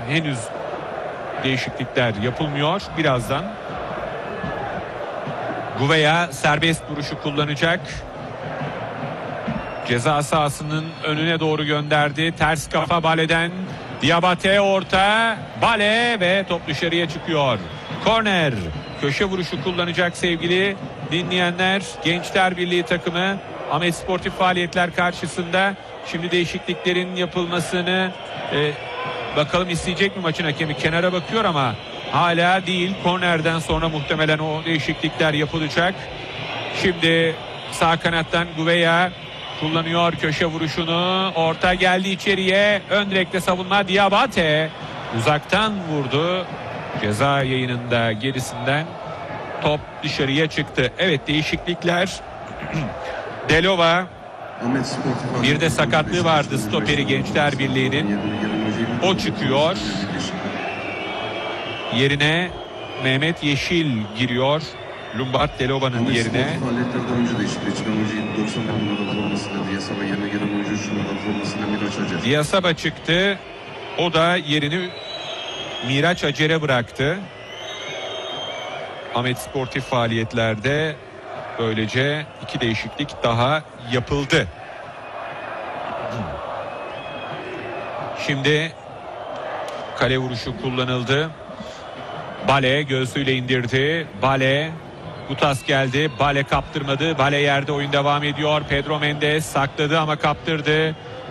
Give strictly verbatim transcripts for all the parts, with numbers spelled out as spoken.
henüz değişiklikler yapılmıyor. Birazdan Gouveia serbest vuruşu kullanacak. Ceza sahasının önüne doğru gönderdi. Ters kafa Bale'den. Diabate orta. Bale ve top dışarıya çıkıyor. Korner. Köşe vuruşu kullanacak sevgili dinleyenler. Gençler Birliği takımı Ahmet Sportif faaliyetler karşısında. Şimdi değişikliklerin yapılmasını e, bakalım isteyecek mi maçın hakemi? Kenara bakıyor ama hala değil. Kornerden sonra muhtemelen o değişiklikler yapılacak. Şimdi sağ kanattan Gouveia kullanıyor köşe vuruşunu. Orta geldi içeriye. Ön direkte savunma. Diabate uzaktan vurdu. Ceza yayınında gerisinden top dışarıya çıktı. Evet, değişiklikler. Delova, bir de sakatlığı vardı stoperi Gençler Birliği'nin. O çıkıyor. Yerine Mehmet Yeşil giriyor. Lombard Delova'nın yerine. Diasaba çıktı. O da yerini Miraç Acer'e bıraktı. Ahmet Sportif faaliyetlerde böylece iki değişiklik daha yapıldı. Şimdi kale vuruşu kullanıldı. Bale göğsüyle indirdi. Bale, Gutas geldi. Bale kaptırmadı. Bale yerde, oyun devam ediyor. Pedro Mendes sakladı ama kaptırdı.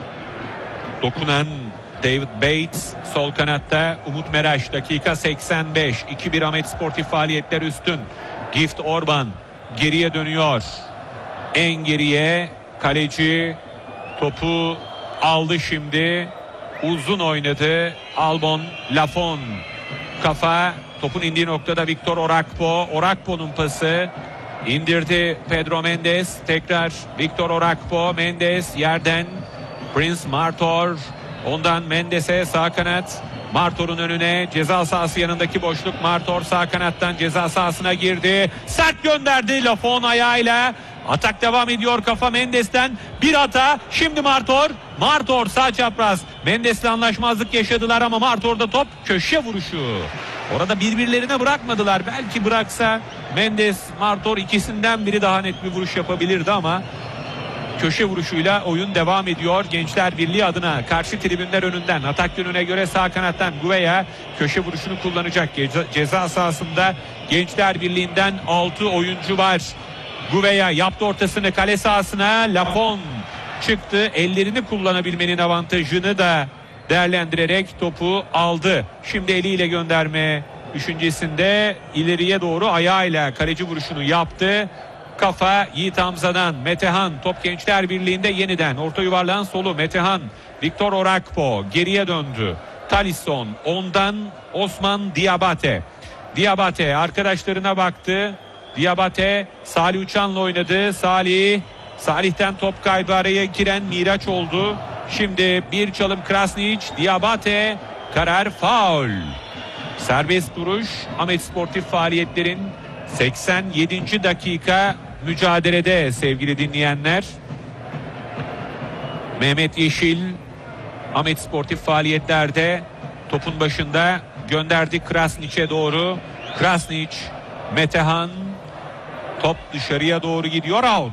Dokunan David Bates sol kanatta. Umut Meraş dakika seksen beş. iki bir Ahmet Sportif faaliyetler üstün. Gift Orban geriye dönüyor. En geriye kaleci topu aldı şimdi. Uzun oynadı. Albon Lafon. Kafa, topun indiği noktada Victor Orakpo. Orakpo'nun pası. İndirdi Pedro Mendes. Tekrar Victor Orakpo. Mendes yerden. Prince Martor. Ondan Mendes'e sağ kanat. Martor'un önüne, ceza sahası yanındaki boşluk. Martor sağ kanattan ceza sahasına girdi. Sert gönderdi Lafon ayağıyla. Atak devam ediyor, kafa Mendes'ten. Bir hata. Şimdi Martor. Martor sağ çapraz. Mendes'le anlaşmazlık yaşadılar ama Martor'da top, köşe vuruşu. Orada birbirlerine bırakmadılar. Belki bıraksa Mendes, Martor ikisinden biri daha net bir vuruş yapabilirdi ama köşe vuruşuyla oyun devam ediyor Gençler Birliği adına. Karşı tribünler önünden, atak yönüne göre sağ kanattan Gouveia köşe vuruşunu kullanacak. Ceza, ceza sahasında Gençler Birliği'nden altı oyuncu var. Gouveia yaptı ortasını kale sahasına. Lafon çıktı. Ellerini kullanabilmenin avantajını da değerlendirerek topu aldı. Şimdi eliyle gönderme düşüncesinde ileriye doğru ayağıyla kaleci vuruşunu yaptı. Kafa Yiğit Hamza'dan. Metehan top Gençler Birliği'nde yeniden. Orta yuvarlağın solu Metehan. Victor Orakpo geriye döndü. Talisson, ondan Osman Diabate. Diabate arkadaşlarına baktı. Diabate Salih Uçan'la oynadı. Salih, Salih'ten top kaybı, araya giren Miraç oldu. Şimdi bir çalım Krasnić. Diabate, karar faul. Serbest vuruş. Ahmet Sportif faaliyetlerin seksen yedinci dakika mücadelede sevgili dinleyenler. Mehmet Yeşil Ahmet Sportif faaliyetlerde topun başında, gönderdi Krasnić'e doğru. Krasnić, Metehan, top dışarıya doğru gidiyor, out.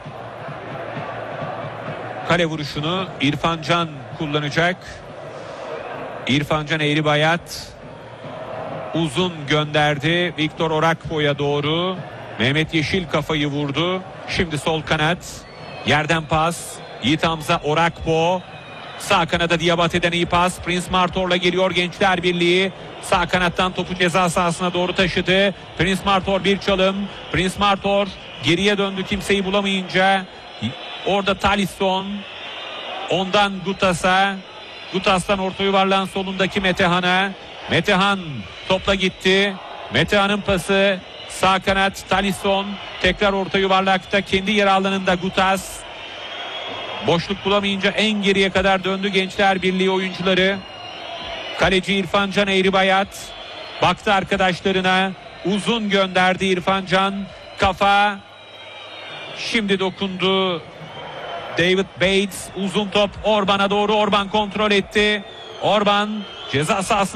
Kale vuruşunu İrfan Can kullanacak. İrfan Can Eğribayat uzun gönderdi Victor Orakpo'ya doğru. Mehmet Yeşil kafayı vurdu. Şimdi sol kanat, yerden pas. Yiğit Hamza, Orakpo. Sağ kanada Diabate'den iyi pas. Prince Martor'la geliyor Gençler Birliği. Sağ kanattan topu ceza sahasına doğru taşıdı. Prince Martor bir çalım. Prince Martor geriye döndü kimseyi bulamayınca. Orada Talisson. Ondan Gutas'a. Gutas'tan orta yuvarlağın solundaki Metehan'a. Metehan topla gitti. Metehan'ın pası. Sağ kanat Talisson. Tekrar orta yuvarlakta kendi yer alanında Gutas. Boşluk bulamayınca en geriye kadar döndü Gençler Birliği oyuncuları. Kaleci İrfan Can Eğribayat baktı arkadaşlarına. Uzun gönderdi İrfan Can. Kafa. Şimdi dokundu David Bates. Uzun top Orban'a doğru. Orban kontrol etti. Orban ceza sahası